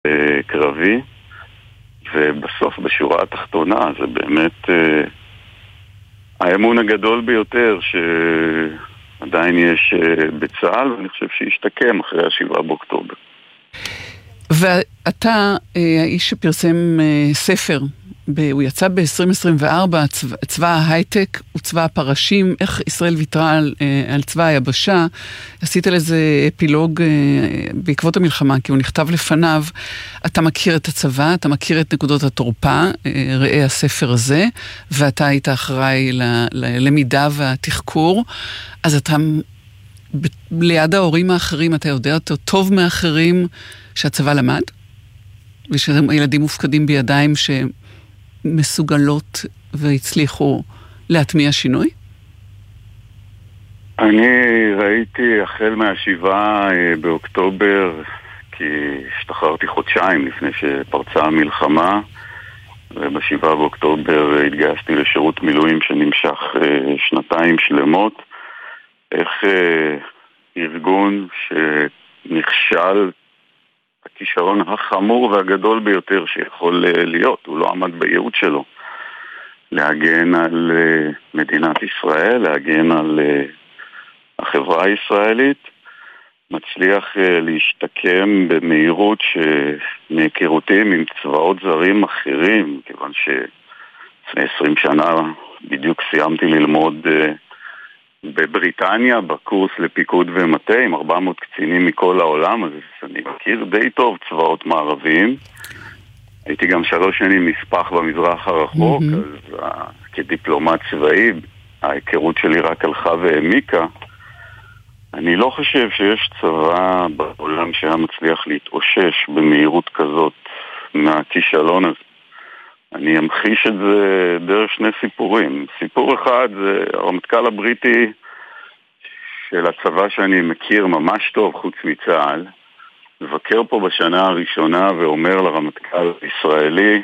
קרבי, ובסוף בשורה התחתונה זה באמת האמון הגדול ביותר שעדיין יש בצה"ל, ואני חושב שישתקם אחרי 7 באוקטובר. ואתה האיש שפרסם ספר, הוא יצא ב-2024, צבא ההייטק וצבא הפרשים, איך ישראל ויתרה על צבא היבשה. עשית לזה אפילוג בעקבות המלחמה, כי הוא נכתב לפניו. אתה מכיר את הצבא, אתה מכיר את נקודות התורפה, ראה הספר הזה, ואתה היית אחראי ללמידה והתחקור. אז אתה ליד ההורים האחרים, אתה יודע אותו טוב מאחרים שהצבא למד, ושהילדים מופקדים בידיים שמסוגלות והצליחו להטמיע שינוי? אני ראיתי החל מה7 באוקטובר, כי השתחררתי חודשיים לפני שפרצה המלחמה, וב7 באוקטובר התגייסתי לשירות מילואים שנמשך 2 שלמות. איך ארגון שנכשל הכישרון החמור והגדול ביותר שיכול להיות, הוא לא עמד בייעוד שלו, להגן על מדינת ישראל, להגן על החברה הישראלית, מצליח להשתקם במהירות שמהיכרותים עם צבאות זרים אחרים, כיוון שלפני 20 שנה בדיוק סיימתי ללמוד בבריטניה, בקורס לפיקוד ומטה, עם 400 קצינים מכל העולם, אז אני מכיר די טוב צבאות מערביים. הייתי גם 3 שנים נספח במזרח הרחוק, אז כדיפלומט צבאי, ההיכרות שלי רק הלכה והעמיקה. אני לא חושב שיש צבא בעולם שהיה מצליח להתאושש במהירות כזאת מהכישלון הזה. אני אמחיש את זה דרך 2 סיפורים. סיפור אחד זה הרמטכ"ל הבריטי של הצבא שאני מכיר ממש טוב חוץ מצה"ל, מבקר פה בשנה הראשונה ואומר לרמטכ"ל הישראלי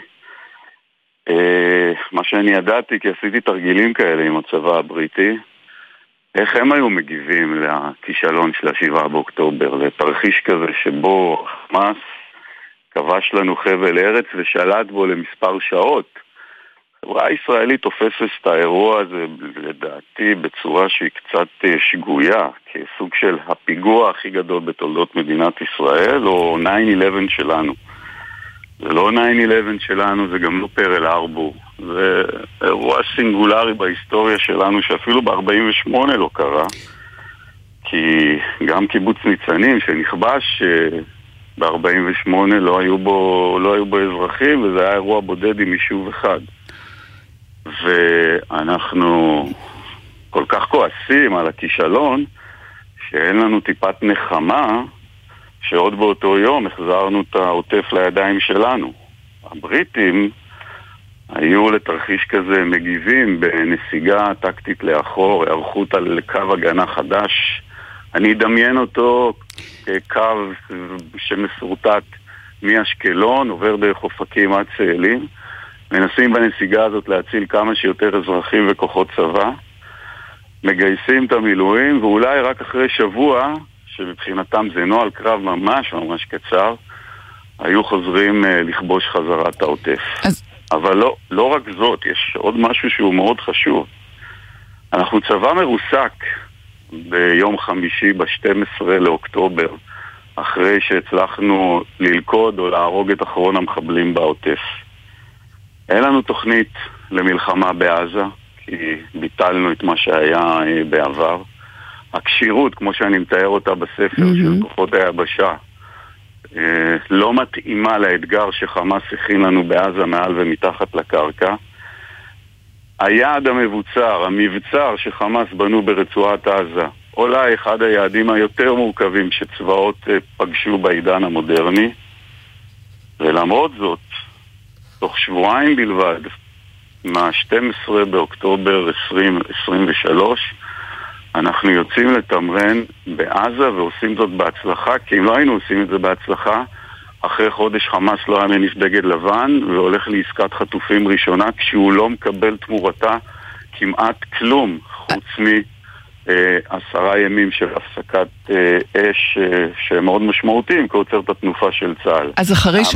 מה שאני ידעתי, כי עשיתי תרגילים כאלה עם הצבא הבריטי, איך הם היו מגיבים לכישלון של 7 באוקטובר, לתרחיש כזה שבו חמאס כבש לנו חבל ארץ ושלט בו למספר שעות. החברה הישראלית תופסת את האירוע הזה לדעתי בצורה שהיא קצת שגויה, כסוג של הפיגוע הכי גדול בתולדות מדינת ישראל, או 9/11 שלנו. זה לא 9/11 שלנו, זה גם לא פרל ארבור. זה אירוע סינגולרי בהיסטוריה שלנו שאפילו ב-48 לא קרה, כי גם קיבוץ ניצנים שנכבש ב-48 לא היו בו אזרחים, וזה היה אירוע בודד עם יישוב אחד. ואנחנו כל כך כועסים על הכישלון שאין לנו טיפת נחמה שעוד באותו יום החזרנו את העוטף לידיים שלנו. הבריטים היו לתרחיש כזה מגיבים בנסיגה טקטית לאחור, הערכות על קו הגנה חדש. אני אדמיין אותו כקו שמסורטט מאשקלון, עובר דרך אופקים עד צאלים. מנסים בנסיגה הזאת להציל כמה שיותר אזרחים וכוחות צבא. מגייסים את המילואים, ואולי רק אחרי שבוע, שבבחינתם זה נוהל קרב ממש ממש קצר, היו חוזרים לכבוש חזרת העוטף. אבל לא רק זאת, יש עוד משהו שהוא מאוד חשוב. אנחנו צבא מרוסק ביום חמישי ב-12 לאוקטובר, אחרי שהצלחנו ללכוד או להרוג את אחרון המחבלים בעוטף. אין לנו תוכנית למלחמה בעזה, כי ביטלנו את מה שהיה בעבר. הקשירות, כמו שאני מתאר אותה בספר של כוחות היבשה, לא מתאימה לאתגר שחמאס הכין לנו בעזה מעל ומתחת לקרקע. היעד המבצר שחמאס בנו ברצועת עזה, אולי אחד היעדים היותר מורכבים שצבאות פגשו בעידן המודרני, ולמרות זאת, תוך שבועיים בלבד, מה-12 באוקטובר 2023, אנחנו יוצאים לתמרן בעזה ועושים זאת בהצלחה, כי אם לא היינו עושים את זה בהצלחה, אחרי חודש חמאס לא היה מניף דגל לבן והולך לעסקת חטופים ראשונה, כשהוא לא מקבל תמורתה כמעט כלום, חוץ 10 ימים של הפסקת אש שהם מאוד משמעותיים, כי עוצר את התנופה של צה"ל. אז אחרי